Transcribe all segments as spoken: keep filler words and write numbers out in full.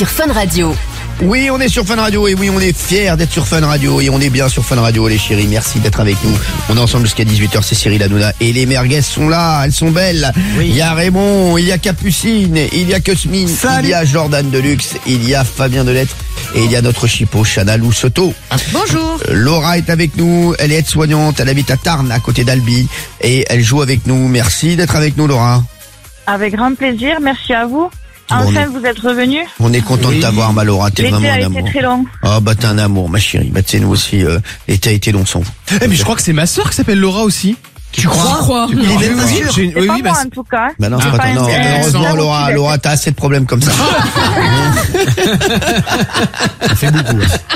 sur Fun Radio. Oui, on est sur Fun Radio et oui, on est fiers d'être sur Fun Radio et on est bien sur Fun Radio, les chéris. Merci d'être avec nous. On est ensemble jusqu'à dix-huit heures, c'est Cyril Hanouna et les merguez sont là, elles sont belles. Oui. Il y a Raymond, il y a Capucine, il y a Cosmine, il y a Jordan Deluxe, il y a Fabien Delettre et il y a notre chipot Chana Loussoto. Bonjour. Euh, Laura est avec nous, elle est aide-soignante, elle habite à Tarn, à côté d'Albi et elle joue avec nous. Merci d'être avec nous, Laura. Avec grand plaisir, merci à vous. Enfin, bon, vous êtes revenu. On est content oui. de t'avoir, ma Laura. T'es l'été vraiment un a amour. été très long. Ah, bah, t'es un amour, ma chérie. Bah, tu sais, nous aussi, euh, l'été a été long sans vous. Eh, mais je crois que c'est ma sœur qui s'appelle Laura aussi. Tu crois, crois Il est même pas sûr. C'est oui, pas oui, moi, bah, en tout cas. Bah non, c'est ah, pas ton. Non, heureusement, Laura, Laura, Laura, t'as assez de problèmes comme ça. Ça fait beaucoup.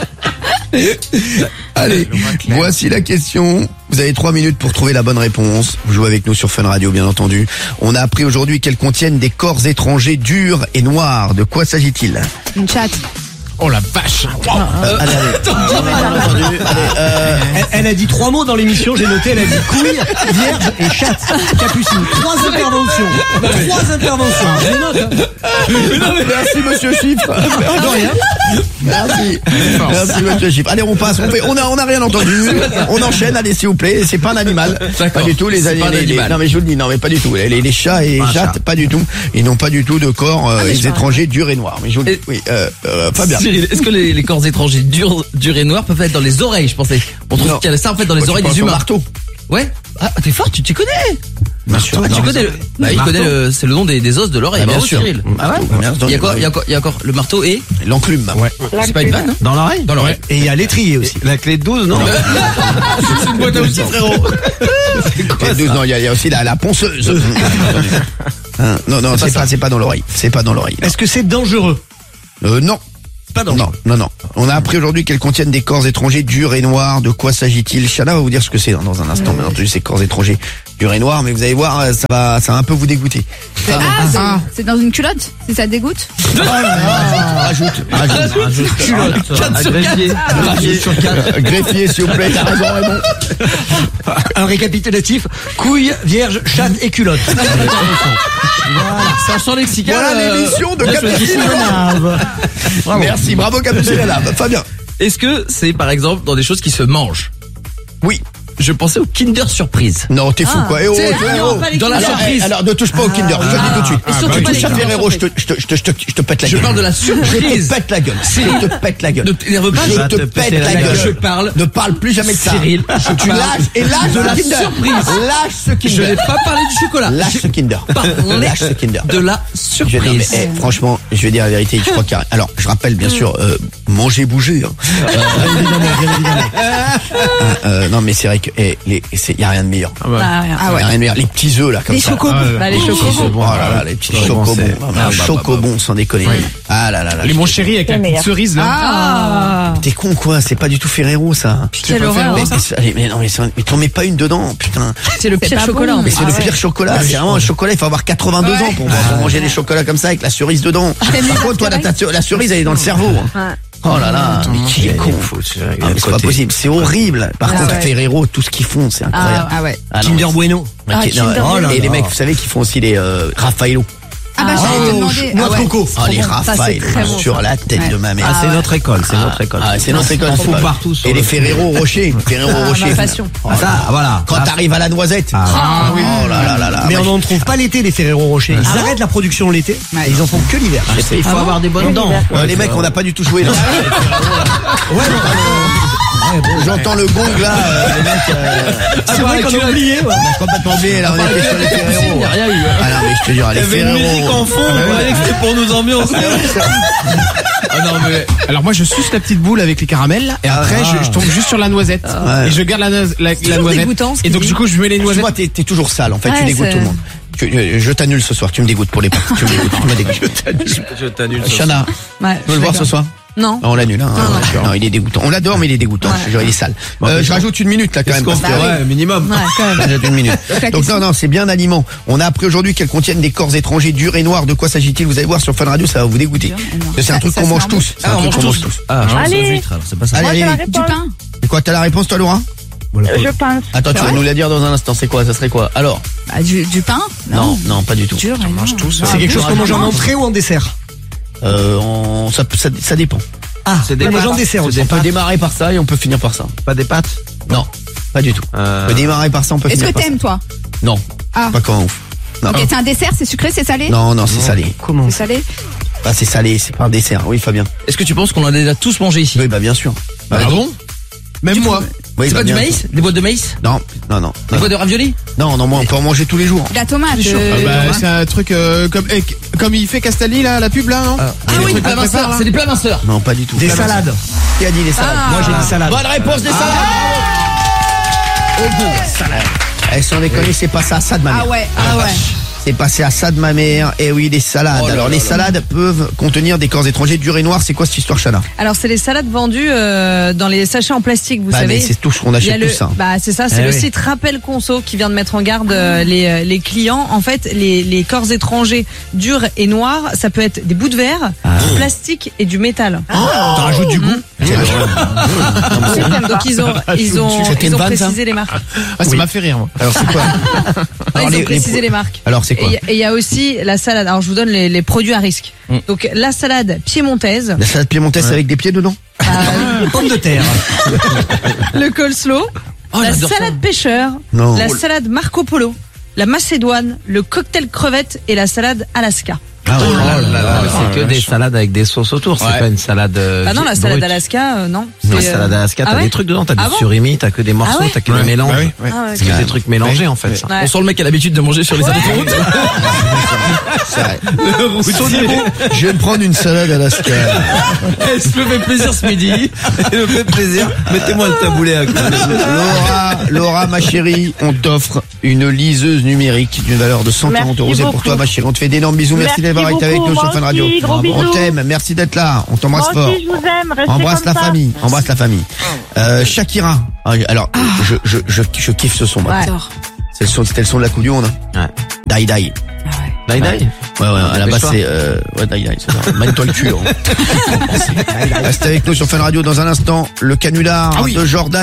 Allez, voici la question. Vous avez trois minutes pour trouver la bonne réponse. Vous jouez avec nous sur Fun Radio, bien entendu. On a appris aujourd'hui qu'elles contiennent des corps étrangers durs et noirs. De quoi s'agit-il? Une chatte. Oh la vache. Wow. Euh, allez, allez. allez, euh... elle, elle a dit trois mots dans l'émission, j'ai noté, elle a dit couille, vierge et chatte. Capucine. Trois interventions. Trois interventions. Je note. Non, mais merci, monsieur Chiffre. De rien. Merci. Merci, monsieur Chiffre. Allez, on passe. On fait, on a, on a rien entendu. On enchaîne. Allez, s'il vous plaît. C'est pas un animal. Pas du tout, les animaux. Non, mais je vous le dis, non, mais pas du tout. Les, les chats et les chattes, pas du tout. Ils n'ont pas du tout de corps, euh, ah, les étrangers durs et noirs. Mais je vous le dis. Oui, euh, euh, Fabien. Est-ce que les, les corps étrangers durs, durs et noirs peuvent être dans les oreilles, je pensais. On trouve qu'il y a ça en fait dans les oh, oreilles des humains. Marteau. Ouais. Ah, t'es fort, tu t'y connais. Bien sûr. Ah, tu connais le, bah, il connaît le, c'est le nom des, des os de l'oreille. Ah, bien sûr. Cyril. Ah ouais. Il y a quoi, il y a quoi, il y a encore le marteau et l'enclume. Ouais. C'est pas une vanne, hein? Dans l'oreille. Dans l'oreille. Et il y a l'étrier aussi. La clé de douze, non? C'est une boîte à outils, frérot. Clé de douze, non, il y a, il y a aussi la, la ponceuse. Hein, non, non, c'est pas, c'est pas dans l'oreille. C'est pas dans l'oreille. Est-ce que c'est dangereux? Euh, non. Pas dans non, non, non. On a appris aujourd'hui qu'elles contiennent des corps étrangers durs et noirs. De quoi s'agit-il? Chana va vous dire ce que c'est dans, dans un instant. Bien entendu, ces corps étrangers durs et noirs, mais vous allez voir, ça va, ça va un peu vous dégoûter. Ah, c'est, ah. c'est dans une culotte? C'est ça dégoûte? Oh là là, rajoute, rajoute, rajoute, culotte. quatre sur quatre. Greffier sur quatre. Greffier, s'il vous plaît, t'as raison, Raymond. Un récapitulatif. Couille, vierge, chatte et culotte. Voilà. C'est un champ lexical. Voilà l'émission de Capucine. Merci, bravo Capucine. Fabien. Est-ce que c'est par exemple dans des choses qui se mangent? Oui. Je pensais au Kinder Surprise. Non, t'es fou, ah, quoi. Eh oh, non, dans la alors, surprise. Alors, ne touche pas au Kinder. Ah, je te dis tout de suite. Ah, si tu touches à Ferrero, je te, je te, je te, je te, je te pète la gueule. Je parle de la surprise. Je te pète la gueule. Je te pète la gueule. Ne t'énerve pas. Je te pète la gueule. Je parle. Ne parle plus jamais de ça. Cyril, tu lâches et lâche de la Kinder. surprise. Lâche ce Kinder. Je n'ai pas parlé du chocolat. Lâche ce Kinder. Lâche ce Kinder. De la surprise. Non, mais, eh, franchement, je vais dire la vérité. Je crois qu'il y a... Alors, je rappelle, bien sûr, euh, manger, bouger. Hein. Euh, évidemment, bien évidemment. Euh, non, mais c'est vrai que, eh, les, il y a rien de meilleur. Ah ouais. Ah ouais. Y a rien de meilleur. Les petits œufs là comme les ça. Chocobons. Ah, bah, les chocobons. Oh là là, les petits chocobons. Ah, chocobons sans déconner. Ouais. Ah là là là. Les mon chéri avec la petite cerise là. Ah. T'es con quoi? C'est pas du tout Ferrero ça. Quelle horreur. Mais, mais non mais, mais t'en mets pas une dedans, putain. C'est le pire chocolat. Mais c'est ah le ouais. pire chocolat. C'est vraiment un chocolat. Il faut avoir quatre-vingt-deux ouais. ans pour, pour ah. manger des chocolats comme ça avec la cerise dedans. Par contre, toi la, la cerise elle est dans le cerveau. Oh là là, mais qui est con. Ah, mais c'est pas possible, c'est horrible. Par ah contre, ouais. Ferrero, tout ce qu'ils font, c'est incroyable. Ah, ah ouais. Ah, Kinder Bueno. Ah, okay, Kinder non, Bueno. Et les mecs, vous savez qu'ils font aussi les euh, Raffaello. Ah bah j'allais te demander. Noix de coco. Oh les Raffaello sur la tête de ma mère. Ah c'est notre école, c'est notre école. Ah c'est notre école. On fout partout. Et les Ferrero Rocher, Ferrero Rocher. Ça, voilà. Quand t'arrives à la noisette. Ah oui. Oh là là là là. Mais on n'en trouve pas l'été les Ferrero Rocher. Ils arrêtent la production l'été. Ils en font que l'hiver. Il faut avoir des bonnes dents. Les mecs, on n'a pas du tout joué là. Ouais. J'entends le gong là, euh, les mecs. Euh... C'est vrai qu'on a oublié. On a complètement oublié là, on était sur les Ferrero. Il n'y a rien eu. Ah non, mais je te jure, les Ferrero. Il y avait une musique en fond, on croyait que c'était pour nous ambiancer. Ah non, mais... Alors moi je suce la petite boule avec les caramels là, et après ah. je, je tombe juste sur la noisette ah. et je garde la, la, la, la noisette et donc du coup je mets les noisettes. Moi t'es, t'es toujours sale en fait, ouais, tu dégoûtes c'est... tout le monde. Tu, je, je t'annule ce soir, tu me dégoûtes pour les parties, tu me dégoûtes, tu me dégoûtes. Je t'annule, je t'annule. Chana, ouais, tu veux le voir ce soir? Non. On l'annule, hein. Non, non, non, il est dégoûtant. On l'adore, mais il est dégoûtant. Ouais. Je jure, il est sale. Bon, euh, je rajoute une minute, là, quand même. Parce que, ouais, minimum. Ouais, quand même. Je rajoute une minute. Donc, non, non, c'est bien un aliment. On a appris aujourd'hui qu'elles contiennent des corps étrangers durs et noirs. De quoi s'agit-il? Vous allez voir sur Fun Radio, ça va vous dégoûter. C'est un truc qu'on mange tous. C'est un truc qu'on mange tous. Ah, allez. C'est pas ça. Allez, allez. Du pain. Et quoi, t'as la réponse, toi, Laura? Je pense. Attends, tu vas nous la dire dans un instant. C'est quoi? Ça serait quoi? Alors? Bah, du, du pain? Non, non, pas du tout. Dur, on mange tous. C'est quelque chose qu'on mange en entrée ou en dessert? Euh, on, ça, ça, ça dépend. Ah, c'est des Comme gens dessert aussi. On peut démarrer par ça et on peut finir par ça. Pas des pâtes? Non, pas du tout. Euh... On peut démarrer par ça, on peut Est-ce finir que par ça. t'aimes, toi? Non. Ah. Pas quand ouf. Non. Ok, c'est un dessert, c'est sucré, c'est salé? Non, non, c'est salé. Comment? C'est salé? Ah, c'est salé, c'est pas un dessert. Oui, Fabien. Est-ce que tu penses qu'on en a déjà tous mangé ici? Oui, bah bien sûr. Bah, Ah bon? Même moi. oui, C'est bah, pas du bien maïs? sûr. Des boîtes de maïs? Non, non, non. Des Non, boîtes de raviolis? non, non, moi, on peut en manger tous les jours. La tomate. Ah euh, bah, c'est un truc euh, comme eh, comme il fait Castaldi là, la pub là, non? Ah Les oui, trucs des plats qu'on prépare, minceurs, là. c'est des plats minceurs. Non, pas du tout. Des Pas mal. salades. Qui a dit les salades? Ah. Moi j'ai dit salade. Bonne réponse des salades. Eh, sans déconner, c'est passé à ça de ma mère. Ah ouais, ah ouais. C'est passé à ça de ma mère. Et oui, les salades. Oh là Alors, là les là. salades peuvent contenir des corps étrangers durs et noirs. C'est quoi cette histoire, Chana? Alors c'est les salades vendues euh, dans les sachets en plastique, vous Bah, savez. mais c'est tout ce qu'on Il y a achète, le, tout ça. bah c'est ça, c'est Eh le oui. site Rappel Conso qui vient de mettre en garde euh, les, euh, les clients. En fait, les, les corps étrangers durs et noirs, ça peut être des bouts de verre, du plastique et du métal. T'en rajoutes du goût? Donc ils ont ils ont C'était une ils ont vanne, ça précisé les marques. Ah, ça m'a fait rire, moi. Alors, c'est quoi? Ah, Alors, ils les- ont précisé les- les marques. Alors, c'est Et quoi? il y a- et il y, a aussi la salade. Alors je vous donne les, les produits à risque. Mm. Donc la salade piémontaise, La salade piémontaise avec des pieds dedans? Pommes de terre. le coleslaw, Oh, la j'adore ça. salade pêcheur, Non. la salade Marco Polo, la macédoine, le cocktail crevette et la salade Alaska. Ah ouais. Oh là là, mais c'est que la des vache. salades avec des sauces autour, c'est Ouais. pas une salade. euh, Ah non, la salade brute. Alaska, euh, non. Non, la C'est, euh, salade Alaska, t'as ah ouais des trucs dedans, t'as Ah du bon surimi, t'as que des morceaux, Ah ouais t'as que Ouais. des mélanges. Bah oui, ouais. Ah ouais, C'est que des trucs mélangés en fait. Ça. Ouais. On sent le mec qui a l'habitude de manger sur les salades de route. C'est vrai. Je vais me prendre une salade à la Alaska. Elle se me fait plaisir ce midi. Ça me fait plaisir. Mettez-moi le taboulet à côté. Laura, Laura, ma chérie, on t'offre une liseuse numérique d'une valeur de cent quarante Merci euros. C'est pour beaucoup. toi, ma chérie. On te fait d'énormes bisous. Merci, Merci d'avoir été avec beaucoup, nous sur moi Fun Radio. aussi, gros On bisous. t'aime. Merci d'être là. On t'embrasse Moi fort. aussi, je vous aime. Restez Embrasse comme la ça. famille. Embrasse la famille. Euh, Shakira. Alors, je, je, je, je kiffe ce son. moi. Ouais. C'est le son, c'était le son de la Coupe du Monde. Hein. Ouais. Die Die. Dai dai. Ouais, ouais, à la base Dépêche-toi. c'est, euh, ouais, Die Die, c'est ça. Mène-toi le cul. Hein. Reste avec nous sur Fun Radio dans un instant. Le canular Ah oui. de Jordan.